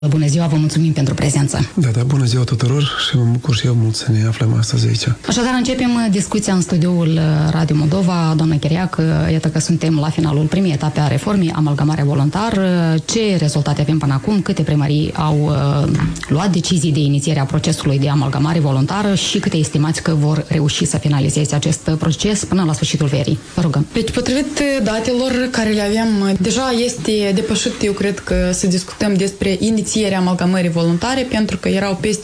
Bună ziua, vă mulțumim pentru prezență. Da, bună ziua tuturor și mă bucur și eu mult să ne aflăm astăzi aici. Așadar, începem discuția în studioul Radio Moldova. Doamna Chiriac, iată că suntem la finalul primei etape a reformei, amalgamare voluntar. Ce rezultate avem până acum? Câte primării au luat decizii de inițiere a procesului de amalgamare voluntară și câte estimați că vor reuși să finalizeze acest proces până la sfârșitul verii? Vă rugăm. Deci, potrivit datelor care le avem, deja este depășit, eu cred că să discutăm despre inițierea amalgamării voluntare, pentru că erau peste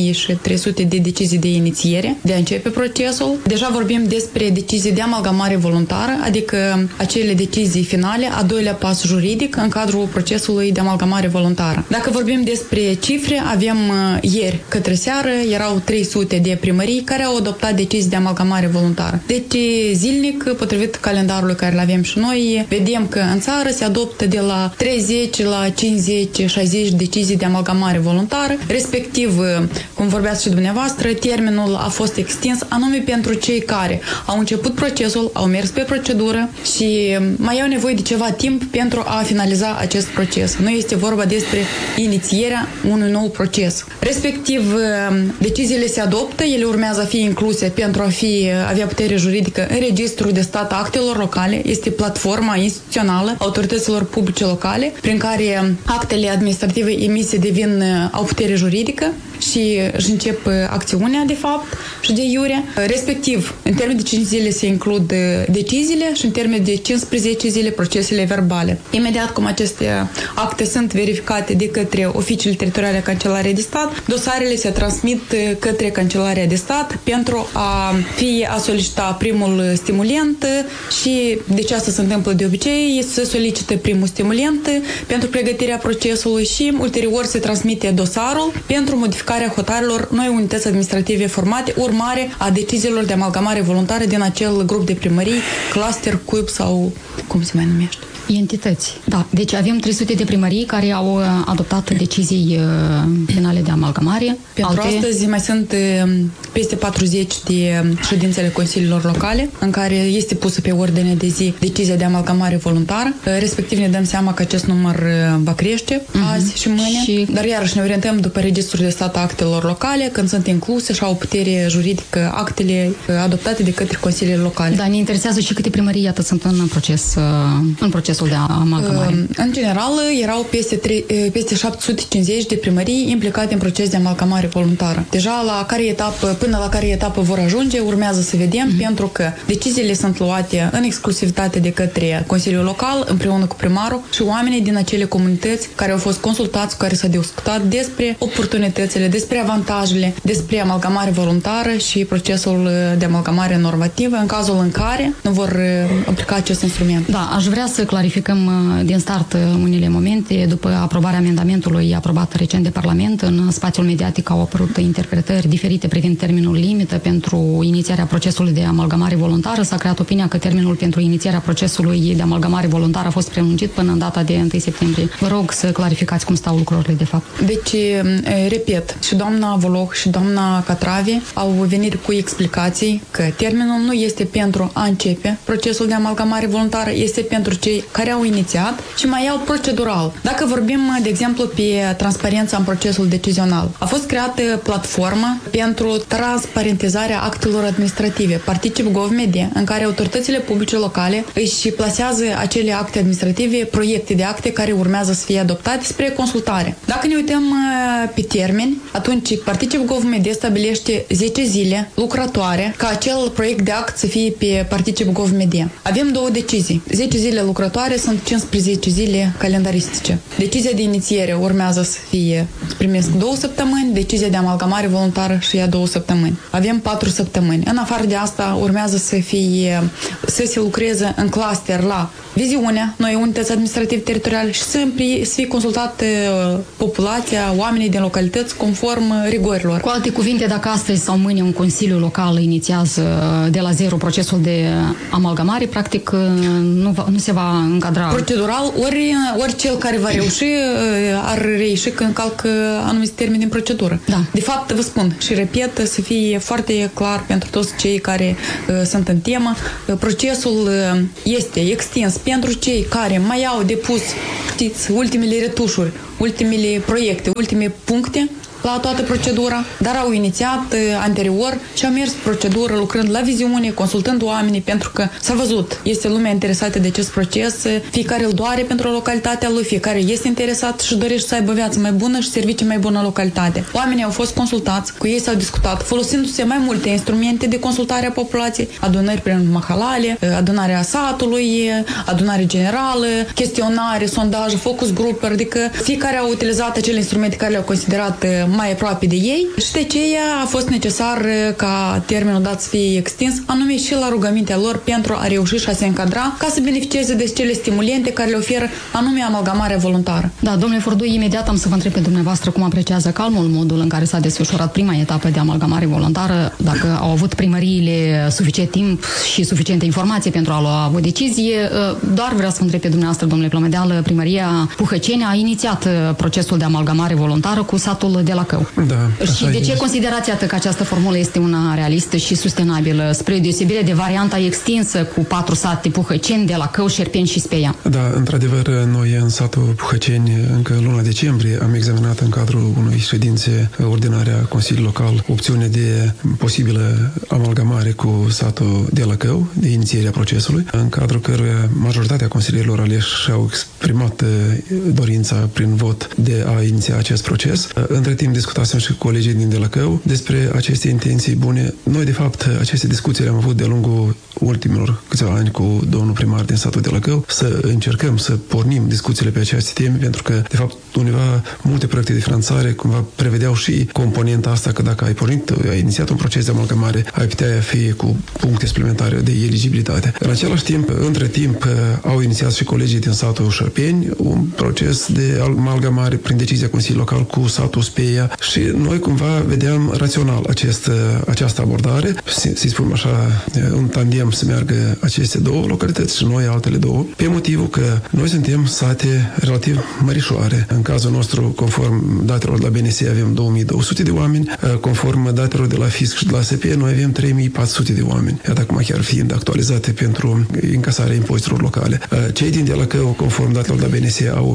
1300 de decizii de inițiere, de a începe procesul. Deja vorbim despre decizii de amalgamare voluntară, adică acele decizii finale, a doilea pas juridic în cadrul procesului de amalgamare voluntară. Dacă vorbim despre cifre, avem ieri către seară, erau 300 de primării care au adoptat decizii de amalgamare voluntară. Deci, zilnic, potrivit calendarului care îl avem și noi, vedem că în țară se adoptă de la 30 la 50, 60 decizii de amalgamare voluntară, respectiv, cum vorbeați și dumneavoastră, termenul a fost extins anume pentru cei care au început procesul, au mers pe procedură și mai au nevoie de ceva timp pentru a finaliza acest proces. Nu este vorba despre inițierea unui nou proces. Respectiv, deciziile se adoptă, ele urmează a fi incluse pentru a avea putere juridică în Registrul de Stat a Actelor Locale. Este platforma instituțională autorităților publice locale prin care actele administrative emise au putere juridică și își încep acțiunea, de fapt, și de iure. Respectiv, în termen de 5 zile se includ deciziile și în termen de 15 zile procesele verbale. Imediat cum aceste acte sunt verificate de către oficiile teritoriale Cancelarea de Stat, dosarele se transmit către Cancelarea de Stat pentru a solicita primul stimulent și, deci asta se întâmplă de obicei, se solicită primul stimulent pentru pregătirea procesului și ulterior se transmite dosarul pentru modificarea hotărârilor noi unități administrative formate, urmare a deciziilor de amalgamare voluntară din acel grup de primării, cluster, cuib sau cum se mai numește. Entități. Da, deci avem 300 de primării care au adoptat decizii finale de amalgamare. Pentru astăzi mai sunt peste 40 de ședințele consiliilor locale în care este pusă pe ordine de zi decizia de amalgamare voluntară. Respectiv ne dăm seama că acest număr va crește azi și mâine. Dar iarăși ne orientăm după Registrul de Stat a Actelor Locale, când sunt incluse și au putere juridică actele adoptate de către consiliile locale. Da, ne interesează și câte primării, iată, sunt în procesul de amalgamare. În general, erau peste 750 de primării implicate în proces de amalgamare voluntară. Deja până la care etapă vor ajunge, urmează să vedem, pentru că deciziile sunt luate în exclusivitate de către Consiliul Local, împreună cu primarul și oamenii din acele comunități care au fost consultați, cu care s-a discutat despre oportunitățile, despre avantajele, despre amalgamare voluntară și procesul de amalgamare normativă, în cazul în care nu vor aplica acest instrument. Da, aș vrea să clarificăm din start unele momente. După aprobarea amendamentului aprobat recent de Parlament, în spațiul mediatic au apărut interpretări diferite privind termenul limită pentru inițierea procesului de amalgamare voluntară. S-a creat opinia că termenul pentru inițierea procesului de amalgamare voluntară a fost prelungit până în data de 1 septembrie. Vă rog să clarificați cum stau lucrurile de fapt. Deci, repet, și doamna Voloh și doamna Catravi au venit cu explicații că termenul nu este pentru a începe procesul de amalgamare voluntară, este pentru cei care au inițiat și mai au procedural. Dacă vorbim, de exemplu, pe transparența în procesul decizional, a fost creată platformă pentru transparentizarea actelor administrative, Particip Gov.Media, în care autoritățile publice locale își plasează acele acte administrative, proiecte de acte care urmează să fie adoptate spre consultare. Dacă ne uităm pe termeni, atunci Particip Gov.Media stabilește 10 zile lucrătoare ca acel proiect de act să fie pe Particip Gov.Media. Avem două decizii. 10 zile lucrătoare sunt 15 zile calendaristice. Decizia de inițiere urmează să primesc 2 săptămâni, decizia de amalgamare voluntară și ea 2 săptămâni. Avem 4 săptămâni. În afară de asta urmează să se lucreze în cluster la viziunea, noi unități administrative teritoriale și să fie consultată populația, oamenii din localități conform rigorilor. Cu alte cuvinte, dacă astăzi sau mâine un consiliu local inițiază de la zero procesul de amalgamare, practic nu se va încadra... Procedural, ori cel care va reuși ar reuși că încalcă anumiți termeni din procedură. Da. De fapt, vă spun și repet, să fie foarte clar pentru toți cei care sunt în temă, procesul este extins pentru cei care mai au depus, știți, ultimele retușuri, ultimele proiecte, ultimele puncte la toată procedura, dar au inițiat anterior și au mers procedură lucrând la viziune, consultând oamenii, pentru că s-a văzut, este lumea interesată de acest proces, fiecare îl doare pentru localitatea lui, fiecare este interesat și dorește să aibă viață mai bună și servicii mai bună în localitate. Oamenii au fost consultați, cu ei s-au discutat, folosindu-se mai multe instrumente de consultare a populației, adunări prin mahalale, adunarea satului, adunare generală, chestionare, sondaje, focus group, adică fiecare a utilizat acele instrumente care le-au considerat mai aproape de ei și de aceea a fost necesar ca termenul dat să fie extins, anume și la rugămintea lor pentru a reuși și a se încadra ca să beneficieze de cele stimulente care le oferă anume amalgamarea voluntară. Da, domnule Furdui, imediat am să vă întreb pe dumneavoastră cum apreciază calmul modul în care s-a desfășurat prima etapă de amalgamare voluntară, dacă au avut primăriile suficient timp și suficiente informații pentru a lua o decizie. Doar vreau să vă întreb pe dumneavoastră, domnule Clomedeal, primăria Puhăceni a inițiat procesul de amalgamare voluntară cu satul de la Cău. Da, și de ce considerați atât că această formulă este una realistă și sustenabilă, spre deosebire de varianta extinsă cu 4 sate Puhăceni de la Cău, Șerpeni și Speia? Da, într-adevăr, noi în satul Puhăceni, încă în luna decembrie, am examinat în cadrul unei ședințe ordinare a Consiliului Local opțiune de posibilă amalgamare cu satul de la Cău, de inițierea procesului, în cadrul căruia majoritatea consilierilor aleși și-au exprimat dorința prin vot de a iniția acest proces. Între timp discutasem și cu colegii din de la Cău despre aceste intenții bune. Noi, de fapt, aceste discuții le-am avut de-a lungul ultimilor câțiva ani cu domnul primar din satul de la Cău, să încercăm să pornim discuțiile pe aceste teme, pentru că, de fapt, undeva multe proiecte de finanțare cumva prevedeau și componenta asta că dacă ai inițiat un proces de amalgamare, ai putea fi cu puncte suplimentare de eligibilitate. În același timp, între timp, au inițiat și colegii din satul Șerpeni un proces de amalgamare prin decizia Consiliului Local cu satul Speia și noi cumva vedeam rațional această abordare, să-i spunem așa, un tandem să meargă aceste două localități și noi altele două, pe motivul că noi suntem sate relativ mărișoare. În cazul nostru, conform datelor de la BNS, avem 2200 de oameni, conform datelor de la Fisc și de la ASP, noi avem 3400 de oameni. Iată acum chiar fiind actualizate pentru încasarea impozitelor locale. Cei din de la Cău, conform datelor de la BNS, au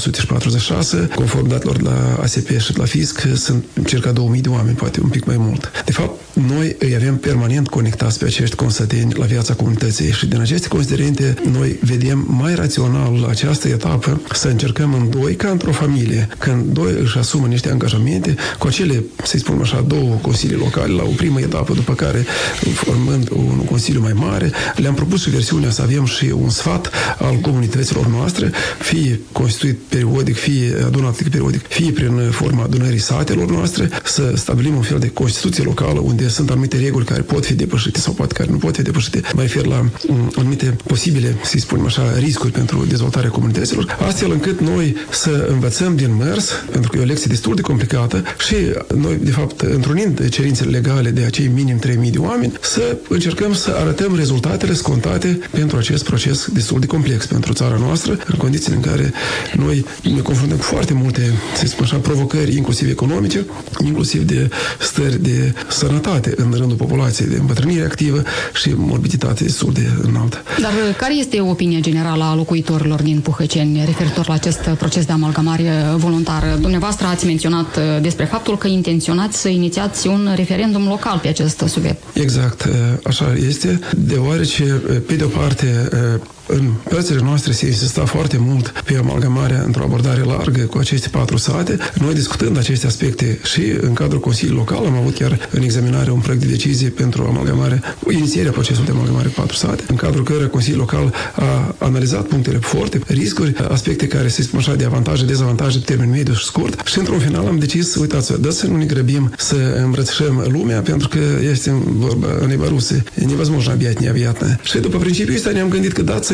1246, conform datelor de la ASP și de la Fisc, sunt circa 2000 de oameni, poate un pic mai mult. De fapt, noi îi avem permanent conectați pe acești consăteni la viața comunității și din aceste considerente noi vedem mai rațional la această etapă să încercăm în doi, ca într-o familie, când doi își asumă niște angajamente cu acele, să-i spunem așa, două consilii locale la o primă etapă, după care, formând un consiliu mai mare, le-am propus și versiunea să avem și un sfat al comunităților noastre, fie constituit periodic, fie adunat periodic, fie prin forma adunării satelor noastre, să stabilim un fel de constituție locală unde sunt anumite reguli care pot fi depășite sau poate care nu pot fi depășite. Mă refer la anumite posibile, să-i spunem așa, riscuri pentru dezvoltarea comunităților, astfel încât noi să învățăm din mers, pentru că e o lecție destul de complicată și noi, de fapt, întrunind cerințele legale de acei minim 3000 de oameni, să încercăm să arătăm rezultatele scontate pentru acest proces destul de complex pentru țara noastră, în condițiile în care noi ne confruntăm cu foarte multe, să spun așa, provocări, inclusiv economice, inclusiv de stări de sănătate în rândul populației, de îmbătrânire activă și morbiditate destul de înaltă. Dar care este opinia generală a locuitorilor din Puhăceni referitor la acest proces de amalgamare voluntară? Dumneavoastră ați menționat despre faptul că intenționați să inițiați un referendum local pe acest subiect. Exact, așa este, deoarece, pe de o parte, în părțile noastre se insista foarte mult pe amalgamarea într-o abordare largă cu aceste 4 sate. Noi, discutând aceste aspecte și în cadrul Consiliului Local, am avut chiar în examinare un proiect de decizie pentru amalgamare, inițierea procesului de amalgamare cu 4 sate, în cadrul căruia Consiliul Local a analizat punctele forte, riscuri, aspecte care, să spun așa, de avantaje, dezavantaje pe termen mediu și scurt și într-un final am decis, uitați, dați să nu ne grăbim să îmbrățișăm lumea, pentru că este vorba în limba rusă, невозможно объять необъятное. Și după principiul ăsta ne-am gândit că dați să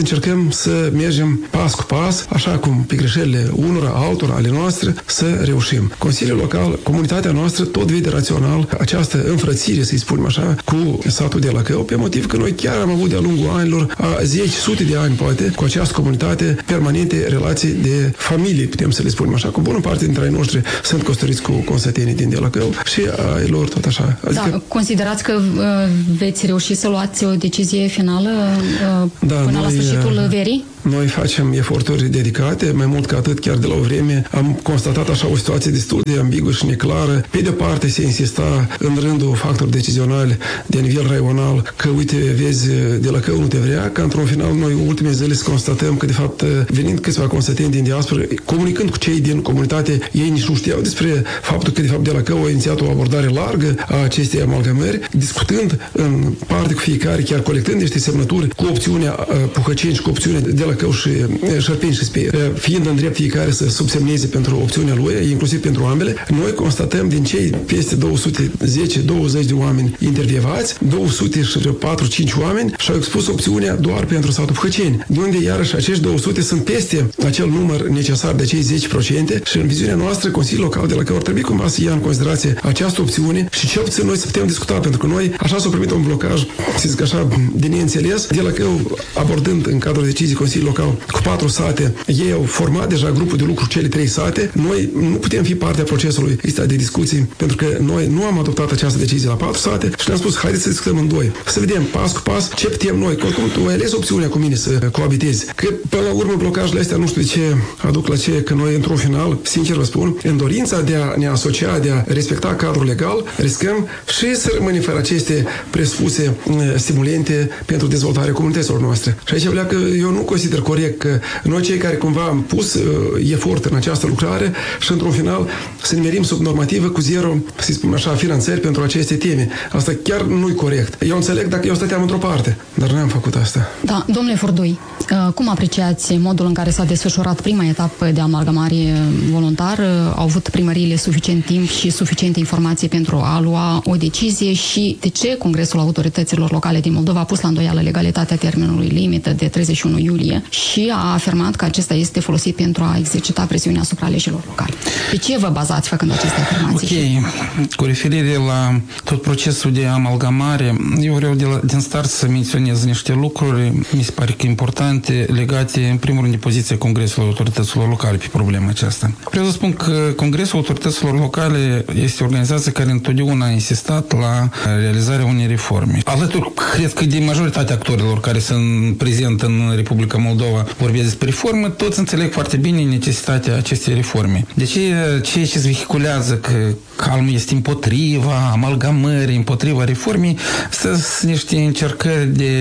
încercăm să mergem pas cu pas, așa cum pe greșelile unora, altora, ale noastre, să reușim. Consiliul Local, comunitatea noastră, tot vede rațional această înfrățire, să-i spunem așa, cu satul de Lăcău, pe motiv că noi chiar am avut de-a lungul anilor, a zeci, sute de ani, poate, cu această comunitate, permanente relații de familie, putem să le spunem așa, cu bună parte dintre ai noștri sunt căsătoriți cu consătenii din de Lăcău și ai lor tot așa. Adică... Da, considerați că veți reuși să luați o decizie finală până la sfârșitul verii? Noi facem eforturi dedicate, mai mult ca atât, chiar de la o vreme am constatat așa o situație destul de ambiguă și neclară. Pe de-o parte se insista în rândul factorilor decizionali de nivel raional că, uite, vezi, de Lăcău nu te vrea, că într-un final noi ultimele zile să constatăm că, de fapt, venind câțiva consăteni din diaspora, comunicând cu cei din comunitate, ei nici nu știau despre faptul că, de fapt, de Lăcău a inițiat o abordare largă a acestei amalgamări, discutând în parte cu fiecare, chiar colectând niște semnături cu opțiunea Puhăceni și cu opțiunea de Lăcău și Șerpeni și Speie, fiind în drept fiecare să subsemneze pentru opțiunea lui, inclusiv pentru ambele, noi constatăm din cei peste 210-20 de oameni intervievați, 204-5 oameni și-au expus opțiunea doar pentru satul Puhăceni, de unde iarăși acești 200 sunt peste acel număr necesar de cei 10% și în viziunea noastră Consiliul Local de Lăcău ar trebui cumva să ia în considerație această opțiune și ce puțin noi să putem discuta, pentru că noi așa s-o permite un blocaj, să zic așa, de neînțeles, de Lăcău abordând în cadrul deciziei Consiliului Local cu 4 sate, ei au format deja grupul de lucru cele 3 sate, noi nu putem fi parte a procesului ăsta de discuții, pentru că noi nu am adoptat această decizie la 4 sate și ne-am spus, haideți să discutăm în 2, să vedem pas cu pas ce putem noi, că oricum tu ai ales opțiunea cu mine să coabitezi, că până la urmă blocajele astea nu știu de ce aduc la ce, că noi într-un final, sincer vă spun, în dorința de a ne asocia, de a respecta cadrul legal, riscăm și să rămânem fără aceste presupuse stimulente pentru dezvoltarea comunităților noastre. Și aici că eu nu consider corect că noi cei care cumva am pus efort în această lucrare și într-un final să ne merim sub normativă cu zero, să spunem așa, finanțări pentru aceste teme. Asta chiar nu-i corect. Eu înțeleg dacă eu stăteam într-o parte, dar n-am făcut asta. Da, domnule Furdui, cum apreciați modul în care s-a desfășurat prima etapă de amalgamare voluntar? Au avut primăriile suficient timp și suficiente informații pentru a lua o decizie și de ce Congresul Autorităților Locale din Moldova a pus la îndoială legalitatea termenului limită de 31 iulie și a afirmat că acesta este folosit pentru a exercita presiunea asupra aleșilor locale? Pe ce vă bazați făcând aceste afirmații? Ok. Cu referire la tot procesul de amalgamare, eu vreau din start să menționez niște lucruri, mi se pare că importante, legate în primul rând de poziția Congresului Autorităților Locale pe problema aceasta. Vreau să spun că Congresul Autorităților Locale este o organizație care întotdeauna a insistat la realizarea unei reforme. Alături, cred că de majoritatea actorilor care sunt prezent în Republica Moldova vorbesc despre reformă, toți înțeleg foarte bine necesitatea acestei reforme. De ce ceea ce se vehiculează că Calm este împotriva amalgamării, împotriva reformei, sunt niște încercări de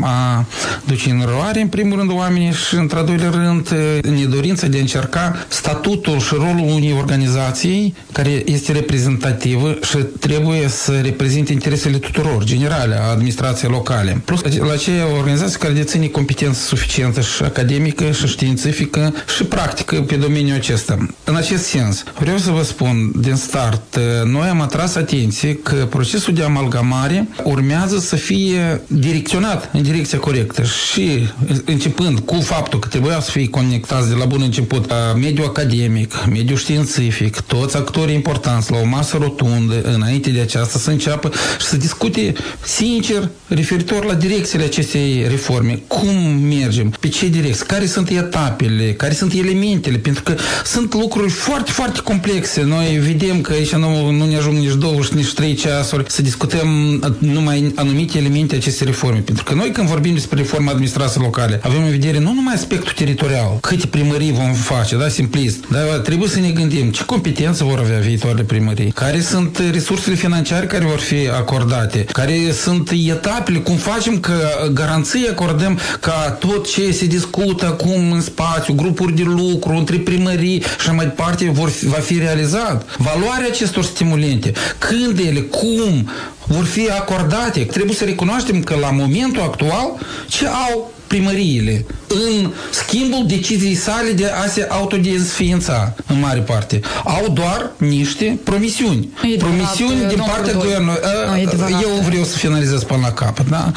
a duce în eroare, în primul rând, oamenii și, într-al doilea rând, nedorința de a încerca statutul și rolul unei organizații care este reprezentativă și trebuie să reprezinte interesele tuturor, generale, a administrației locale. Plus, la aceea organizație care deține competență suficientă și academică, și științifică, și practică pe domeniul acesta. În acest sens, vreau să vă spun din start, noi am atras atenție că procesul de amalgamare urmează să fie direcționat în direcția corectă și începând cu faptul că trebuia să fie conectați de la bun început mediul academic, mediul științific, toți actorii importanți la o masă rotundă înainte de aceasta să înceapă și să discute sincer referitor la direcțiile acestei reforme. Cum mergem? Pe ce direcție? Care sunt etapele? Care sunt elementele? Pentru că sunt lucruri foarte, foarte complexe. Noi vedem că aici nu ne ajung nici 2 și nici 3 ceasuri să discutăm numai anumite elemente acestei reforme. Pentru că noi când vorbim despre reforma administrației locale, avem în vedere nu numai aspectul teritorial, câte primării vom face, da, simplist, dar trebuie să ne gândim ce competențe vor avea viitoarele primării, care sunt resursele financiare care vor fi acordate, care sunt etapele, cum facem că garanții acordăm ca tot ce se discută acum în spațiu, grupuri de lucru, între primării și mai departe va fi realizat. Valoarea acestor stimulente, când ele, cum vor fi acordate. Trebuie să recunoaștem că la momentul actual ce au primăriile? în schimbul deciziei sale de a se autodesființa în mare parte. Au doar niște promisiuni. Promisiuni din partea guvernului. Eu vreau să finalizez până la capăt. Da?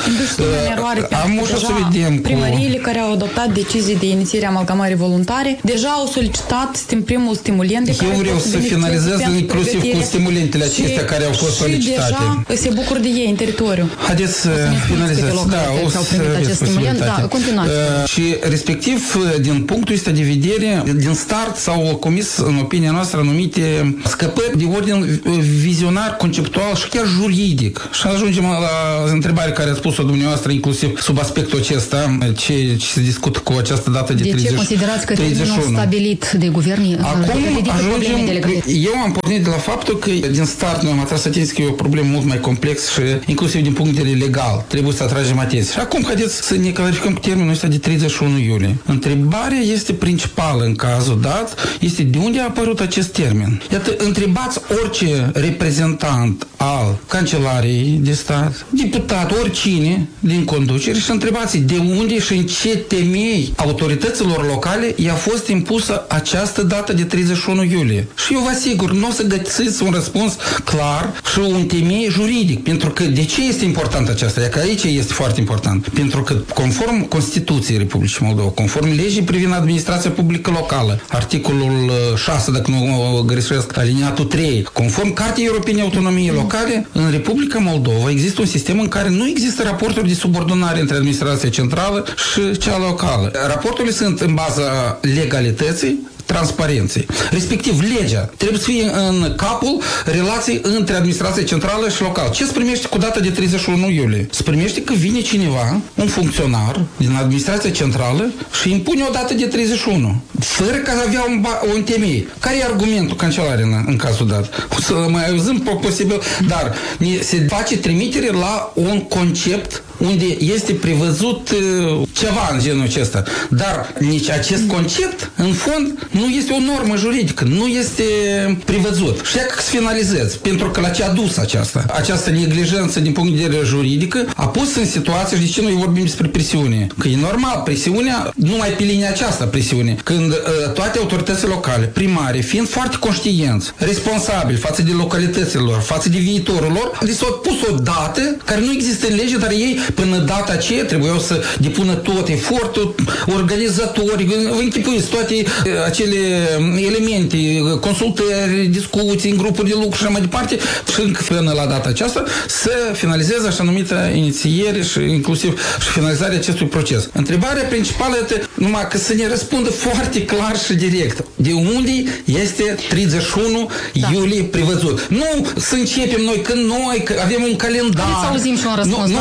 Am ușă să vedem primăriile care au adoptat decizii de inițiere a amalgamării voluntare deja au solicitat primul stimulent de care eu vreau să finalizez inclusiv cu stimulentele acestea care au fost solicitate. Și deja se bucură de ei în teritoriu. Haideți să finalizez. O să acest stimulent. Da, continuați. Și respectiv, din punctul ăsta de vedere, din start s-au comis, în opinia noastră, anumite scăpări de ordin vizionar, conceptual și chiar juridic. Și ajungem la întrebarea care a spus-o dumneavoastră, inclusiv sub aspectul acesta, ce se discută cu această dată de 31. De ce considerați că termenul stabilit de guvern acum ajungem, eu am pornit de la faptul că din start noi am atras atenție că e o problemă mult mai complex și inclusiv din punct de vedere legal trebuie să atragem atenție. Și acum haideți să ne clarificăm cu termenul ăsta de 31 iulie. Întrebarea este principală în cazul dat, este de unde a apărut acest termen. Iată, întrebați orice reprezentant al Cancelariei de Stat, deputat, oricine din conducere și întrebați de unde și în ce temei autorităților locale i-a fost impusă această dată de 31 iulie. Și eu vă asigur, nu o să găsiți un răspuns clar și un temei juridic. Pentru că de ce este important aceasta? Că aici este foarte important. Pentru că conform Constituției Republicii Moldova, conform legii privind administrația publică locală, articolul 6, dacă nu greșesc, aliniatul 3, conform Cartei Europene Autonomiei Locale, în Republica Moldova există un sistem în care nu există raporturi de subordonare între administrația centrală și cea locală. Raporturile sunt în baza legalității, transparenței. Respectiv, legea trebuie să fie în capul relației între administrația centrală și locală. Ce se primește cu data de 31 iulie? Se primește că vine cineva, un funcționar din administrația centrală și impune o dată de 31, fără ca să avea un temei. Care e argumentul Cancelariei în cazul dat? O să mai auzim posibil, dar se face trimitere la un concept unde este prevăzut ceva în genul acesta. Dar nici acest concept, în fond, nu este o normă juridică, nu este prevăzut. Și dacă se finalizez, pentru că la ce a dus această neglijență din punct de vedere juridică, a pus în situație, și de ce noi vorbim despre presiune? Că e normal, presiunea, numai pe linia aceasta presiune, când toate autoritățile locale, primare, fiind foarte conștienți, responsabili față de localitățile lor, față de viitorul lor, li s-a pus o dată care nu există în lege, dar ei până data aceea trebuiau să depună tot efortul, organizatori, vă închipuiți toate acele elemente, consultări, discuții în grupuri de lucru și mai departe, și până la data aceasta să finalizeze așa numită inițiere și inclusiv și finalizarea acestui proces. Întrebarea principală este numai că să ne răspundă foarte clar și direct. De unde este 31 iulie prevăzut? Nu să începem noi, că avem un calendar. Să auzim și un răspuns,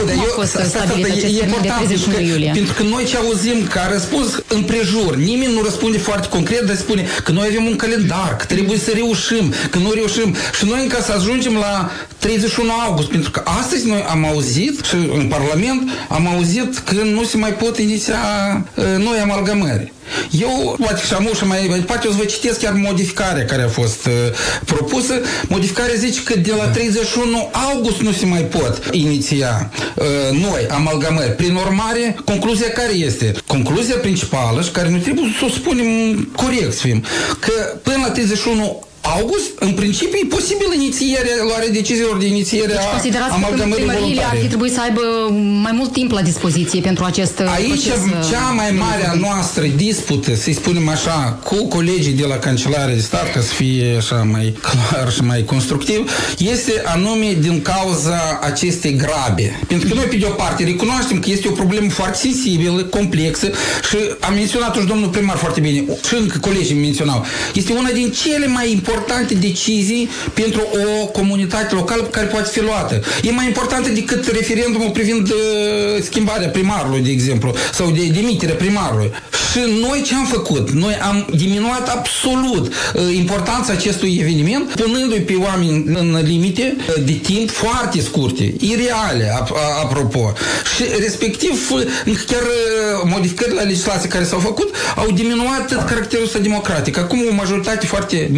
pentru că noi ce auzim ca răspuns împrejur, nimeni nu răspunde foarte concret, dar spune că noi avem un calendar, că trebuie să reușim, că nu reușim. Și noi încă să ajungem la 31 august, pentru că astăzi noi am auzit și în Parlament am auzit că nu se mai pot iniția noi amalgamări. Eu, poate și am mai departe, o să vă citesc chiar modificarea care a fost propusă. Modificarea zice că de la 31 august nu se mai pot iniția noi amalgamări. Prin urmare, concluzia care este? Concluzia principală și care noi trebuie să o spunem corect să fim, că până la 31 august, în principiu, e posibil luarea deciziilor de inițiere a amalgamării voluntare. Ar fi trebuit să aibă mai mult timp la dispoziție pentru acest proces. Cea mai mare a noastră dispută, să-i spunem așa, cu colegii de la Cancelarea de Stat, ca să fie așa mai clar și mai constructiv, este anume din cauza acestei grabe. Pentru că noi, pe de o parte, recunoaștem că este o problemă foarte sensibilă, complexă și am menționat-o și domnul primar foarte bine, și încă colegii menționau. Este una din cele mai importante decizii pentru o comunitate locală care poate fi luată. E mai importantă decât referendumul privind schimbarea primarului, de exemplu, sau de demiterea primarului. Și noi ce am făcut? Noi am diminuat absolut importanța acestui eveniment, punându-i pe oameni în limite de timp foarte scurte, ireale, apropo. Și respectiv, chiar modificările la legislație care s-au făcut au diminuat caracterul ăsta democratic. Acum o majoritate foarte mică de oameni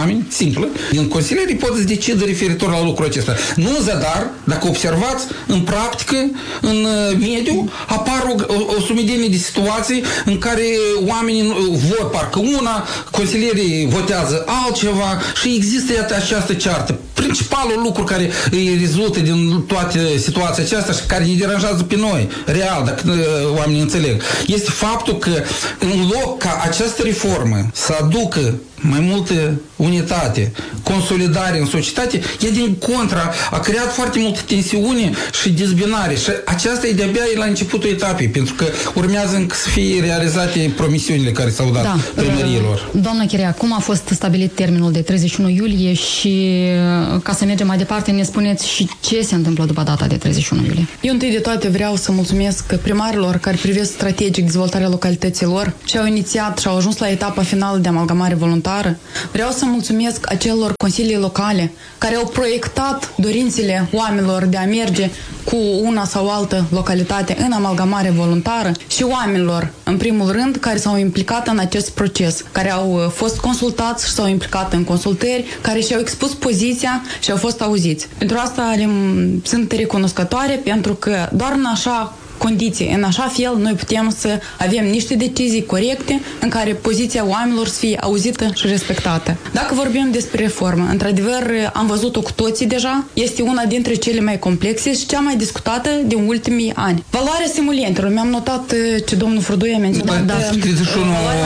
oameni, simplă, din consilieri pot să decidă referitor la lucrul acesta. Nu în zadar, dacă observați, în practică, în mediu, apar o sumedenie de situații în care oamenii vot parcă una, consilierii votează altceva și există această ceartă. Principalul lucru care îi rezultă din toate situația aceasta și care ne deranjează pe noi, real, dacă oamenii înțeleg, este faptul că în loc ca această reformă să aducă mai multă unitate, consolidare în societate, ea din contra a creat foarte multă tensiune și dezbinare și aceasta e de-abia la începutul etapei, pentru că urmează să fie realizate promisiunile care s-au dat primăriilor. Doamna Chirea, cum a fost stabilit termenul de 31 iulie și ca să mergem mai departe, ne spuneți și ce se întâmplă după data de 31 iulie? Eu întâi de toate vreau să mulțumesc primarilor care privesc strategic dezvoltarea localităților și au inițiat și au ajuns la etapa finală de amalgamare voluntară. Vreau să mulțumesc acelor consilii locale care au proiectat dorințele oamenilor de a merge cu una sau altă localitate în amalgamare voluntară și oamenilor, în primul rând, care s-au implicat în acest proces, care au fost consultați și s-au implicat în consultări, care și-au expus poziția și au fost auziți. Pentru asta sunt recunoscătoare, pentru că doar în așa condiții. În așa fel, noi putem să avem niște decizii corecte în care poziția oamenilor să fie auzită și respectată. Dacă vorbim despre reformă, într-adevăr, am văzut-o cu toții deja, este una dintre cele mai complexe și cea mai discutată din ultimii ani. Valoarea simulentelor, mi-am notat ce domnul Furdui a menționat. Da, 31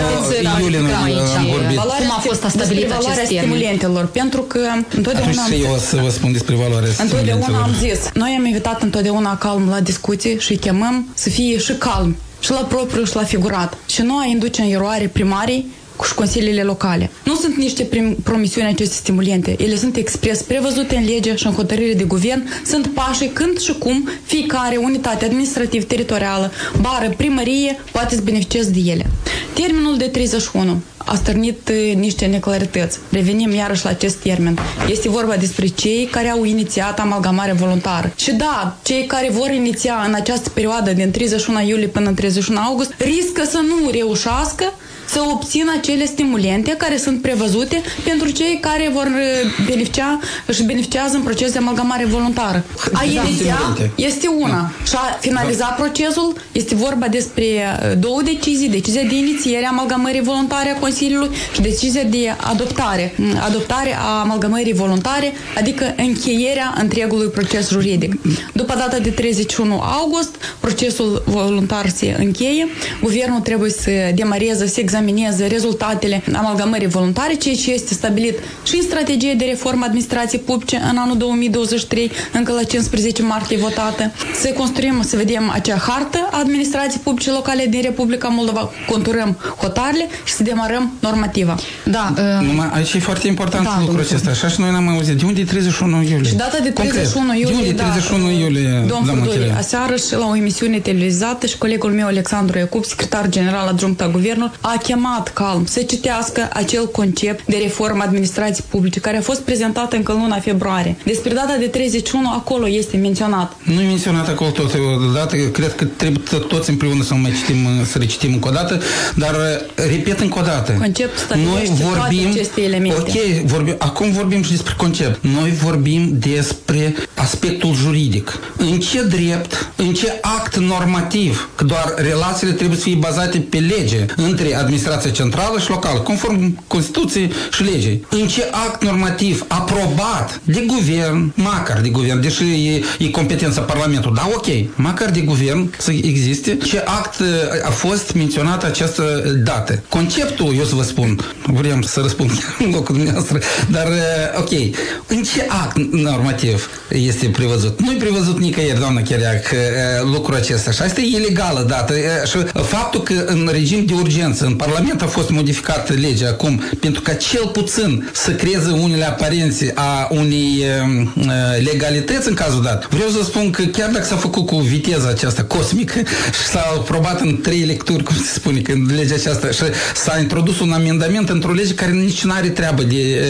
iulie am vorbit. Cum a fost stabilit acest termen? Simulentelor, pentru că întotdeauna eu o să vă spun despre valoarea simulentelor. Întotdeauna am zis, noi am invitat întotdeauna calm la discuții și chemăm să fie și calm, și la propriu și la figurat. Și nu a induce în eroare primarii și consiliile locale. Nu sunt niște promisiuni aceste stimulente. Ele sunt expres prevăzute în lege și în hotărâre de guvern. Sunt pașii când și cum fiecare unitate administrativ-teritorială, bară, primărie, poate să beneficieze de ele. Termenul de 31 a stârnit niște neclarități. Revenim iarăși la acest termen. Este vorba despre cei care au inițiat amalgamare voluntară. Și da, cei care vor iniția în această perioadă din 31 iulie până în 31 august riscă să nu reușească să obțină acele stimulente care sunt prevăzute pentru cei care vor beneficia și beneficiază în proces de amalgamare voluntară. A iniția este una. Și a finaliza procesul este vorba despre două decizii. Decizia de inițiere a amalgamării voluntare a Consiliului și decizia de adoptare. Adoptare a amalgamării voluntare, adică încheierea întregului proces juridic. După data de 31 august, procesul voluntar se încheie. Guvernul trebuie să demareze, să examineze rezultatele amalgamării voluntare, ceea ce este stabilit și în strategie de reformă administrației publice în anul 2023, încă la 15 martie votată. Să construim, să vedem acea hartă a administrației publice locale din Republica Moldova, conturăm hotarele și să demarăm normativa. Da. Aici e foarte important lucrul acesta. Așa și noi n-am auzit. De unde e 31 iulie? Și data de 31 iulie, de unde 31 iulie, domn Furdui, aseară și la o emisiune televizată și colegul meu, Alexandru Iacup, secretar general adjunct al guvernului, a chemat calm să citească acel concept de reformă administrației publice care a fost prezentat încă în luna februarie. Despre data de 31 acolo este menționat. Nu e menționat acolo tot deodată, cred că trebuie toți împreună să mai citim, să recitim încă o dată, dar repet încă o dată. Conceptul stabilește toate aceste elemente. Acum vorbim și despre concept. Noi vorbim despre aspectul juridic. În ce drept, în ce act normativ, că doar relațiile trebuie să fie bazate pe lege între administrația centrală și locală, conform Constituției și legii. În ce act normativ aprobat de guvern, măcar de guvern, deși e competența Parlamentului, da, ok, măcar de guvern să existe, ce act a fost menționat această dată. Conceptul, eu să vă spun, vrem să răspund în locul dumneavoastră, dar ok, în ce act normativ este prevăzut? Nu e prevăzut nicăieri, doamnă Chiriac, lucrul acesta. Și asta e ilegală dată. Și faptul că în regim de urgență în Parlament a fost modificată legea acum pentru ca cel puțin să creeze unele aparențe a unei legalități în cazul dat. Vreau să spun că chiar dacă s-a făcut cu viteza aceasta cosmică și s-a aprobat în 3 lecturi, cum se spune, când legea aceasta și s-a introdus un amendament într-o lege care nici nu are treabă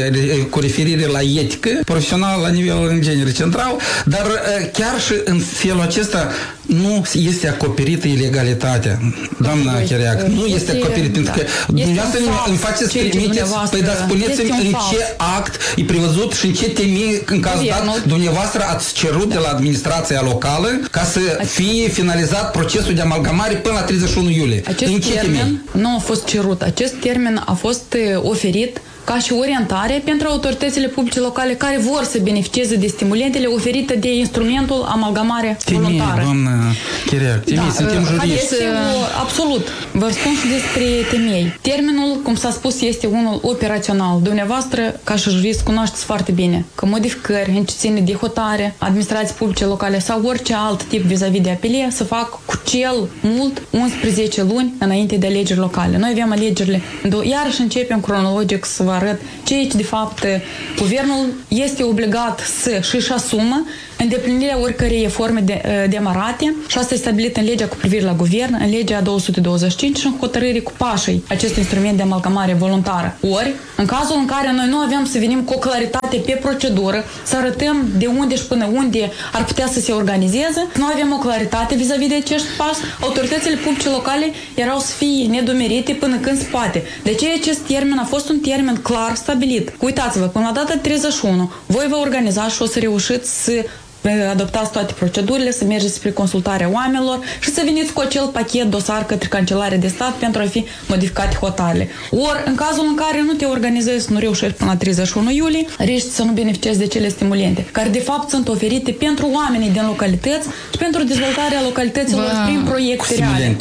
cu referire la etică profesională la nivel în genere central, dar chiar și în felul acesta nu este acoperită ilegalitatea. Doamna Chiriac, nu este acoperită pentru că dumneavoastră îmi faceți trimiteți, păi dar spuneți-mi în ce act e prevăzut și în ce temei în caz dat dumneavoastră ați cerut de la administrația locală ca să fie finalizat procesul de amalgamare până la 31 iulie. Acest termen nu a fost cerut. Acest termen a fost oferit ca și orientare pentru autoritățile publice locale care vor să beneficieze de stimulentele oferite de instrumentul amalgamare voluntară. Doamnă Chiriac, suntem juriști. Absolut. Vă spun și despre temei. Termenul, cum s-a spus, este unul operațional. Dumneavoastră, ca și jurist, cunoașteți foarte bine că modificări în ce ține de hotare, administrații publice locale sau orice alt tip vis-a-vis de apelie să fac cu cel mult 11 luni înainte de alegeri locale. Noi avem alegerile. Iarăși începem cronologic să vă arăt ceea ce, de fapt, guvernul este obligat să-și asumă îndeplinirea oricărei forme demarate și asta este stabilit în legea cu privire la guvern, în legea 225 și în hotărârii cu pașii acest instrument de amalgamare voluntară. Ori, în cazul în care noi nu aveam să venim cu o claritate pe procedură, să arătăm de unde și până unde ar putea să se organizeze, nu avem o claritate vis-a-vis de acești pași, autoritățile publice locale erau să fie nedumerite până când se poate. De aceea acest termen a fost un termen clar stabilit. Uitați-vă, până la data 31, voi vă organizați și o să reușiți să adoptați toate procedurile, să mergeți spre consultarea oamenilor și să veniți cu acel pachet dosar către Cancelarea de Stat pentru a fi modificate hotarele. Ori, în cazul în care nu te organizezi, nu reușești până la 31 iulie, riști să nu beneficiezi de cele stimulente, care de fapt sunt oferite pentru oamenii din localități și pentru dezvoltarea localităților prin proiecte reale.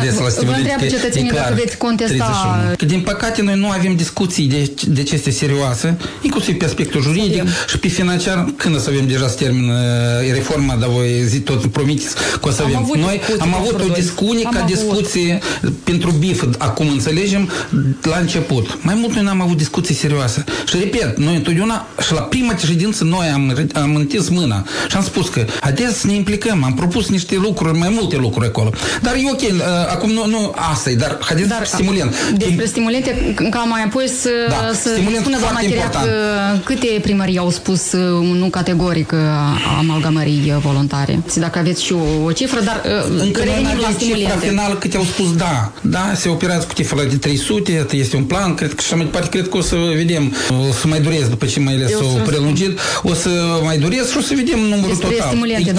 Vă întreabă cetățenii dacă veți contesta. Din păcate, noi nu avem discuții de aceste serioase, inclusiv pe aspectul juridic și pe financiar, când o să avem deja să termină reforma, dar voi tot promiteți că o să avem. Noi am avut o discuție pentru BIF, acum înțelegem, la început. Mai mult noi n-am avut discuții serioase. Și repet, noi întotdeauna, și la prima ședință noi am întins mâna și am spus că haideți să ne implicăm, am propus niște lucruri, mai multe lucruri acolo. Dar e ok, acum nu asta e, dar haideți stimulent. Despre stimulente, ca mai apoi să spună doamna Chiriac câte primării au spus nu categoric amalgamării voluntare. Dacă aveți și o cifră, dar încă nu avem cifra finală câte au spus da, se operează cu cifra de 300, este un plan, cred că și mai departe, cred că o să vedem, o să mai durez după ce mai ales s-o prelungit, o să mai durez și o să vedem numărul total.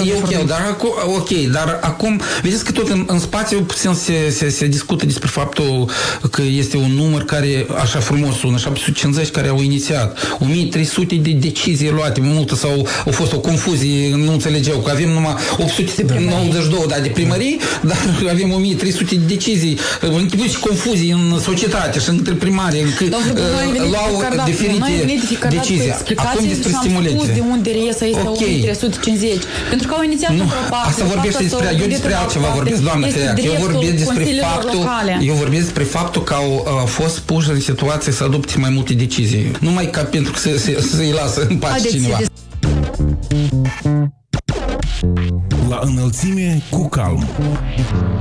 E ok, dar acum, vedeți că tot în spațiu puțin se discută despre faptul că este un număr care, așa frumos sună, 750 care au inițiat, 1300 de decizii luate, multe sau au fost o confuzie, nu înțelegeau că avem numai 892 de primării, dar avem 1300 de decizii, și confuzii în societate și între primari, luau diferite decizii. Acum despre stimulente. De unde reiese este 1350. Pentru că au inițiat într-o parte. Asta vorbește eu despre altceva vorbesc, doamnă Chiriac. Eu vorbesc despre faptul că au fost puși în situație să adopte mai multe decizii. Numai ca pentru că să-i lasă în pace cineva. La înălțime cu calm.